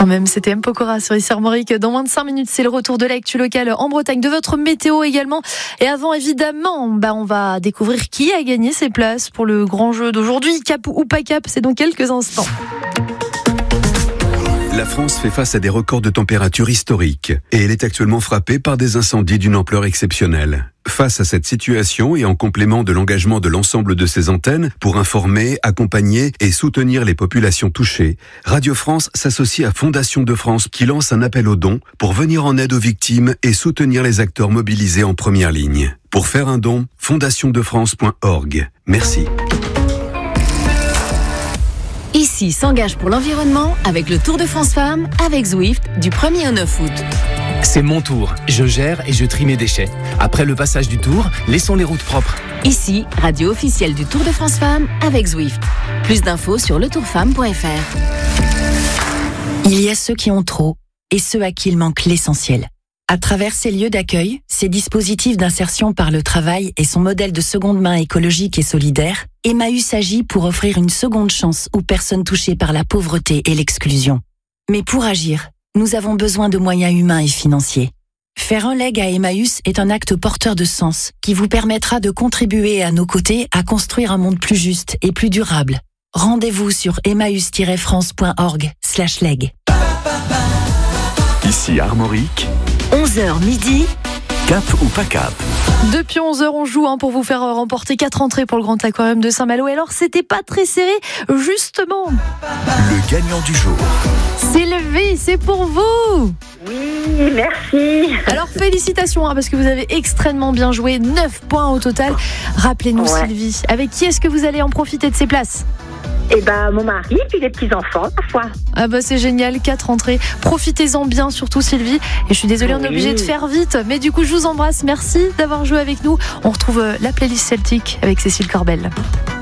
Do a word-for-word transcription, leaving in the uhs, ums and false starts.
Quand même, c'était M. Pokora sur Ici Armorique. Dans moins de cinq minutes, c'est le retour de l'actu locale en Bretagne, de votre météo également. Et avant, évidemment, bah, on va découvrir qui a gagné ses places pour le grand jeu d'aujourd'hui. Cap ou pas cap, c'est dans quelques instants. La France fait face à des records de température historiques et elle est actuellement frappée par des incendies d'une ampleur exceptionnelle. Face à cette situation et en complément de l'engagement de l'ensemble de ses antennes pour informer, accompagner et soutenir les populations touchées, Radio France s'associe à Fondation de France qui lance un appel aux dons pour venir en aide aux victimes et soutenir les acteurs mobilisés en première ligne. Pour faire un don, fondation de france point org. Merci. Ici s'engage pour l'environnement avec le Tour de France Femmes avec Zwift du premier au neuf août. C'est mon tour, je gère et je trie mes déchets. Après le passage du tour, laissons les routes propres. Ici, radio officielle du Tour de France Femmes avec Zwift. Plus d'infos sur le tour femme point f r. Il y a ceux qui ont trop et ceux à qui il manque l'essentiel. À travers ces lieux d'accueil, ces dispositifs d'insertion par le travail et son modèle de seconde main écologique et solidaire, Emmaüs agit pour offrir une seconde chance aux personnes touchées par la pauvreté et l'exclusion. Mais pour agir, nous avons besoin de moyens humains et financiers. Faire un leg à Emmaüs est un acte porteur de sens qui vous permettra de contribuer à nos côtés à construire un monde plus juste et plus durable. Rendez-vous sur emmaüs tiret france point org slash leg. Ici Armorique, onze heures midi. cap ou pas cap? Depuis onze heures, on joue hein, pour vous faire remporter quatre entrées pour le Grand Aquarium de Saint-Malo. Et alors, c'était pas très serré, justement. Le gagnant du jour. C'est levé, c'est pour vous. Oui, merci. Alors, félicitations, hein, parce que vous avez extrêmement bien joué. neuf points au total. Rappelez-nous, ouais. Sylvie, avec qui est-ce que vous allez en profiter de ces places? Eh ben, mon mari, puis les petits-enfants, parfois. Ah bah c'est génial, quatre entrées. Profitez-en bien, surtout Sylvie. Et je suis désolée, oui. On est obligé de faire vite. Mais du coup, je vous embrasse. Merci d'avoir joué avec nous. On retrouve la playlist Celtic avec Cécile Corbel.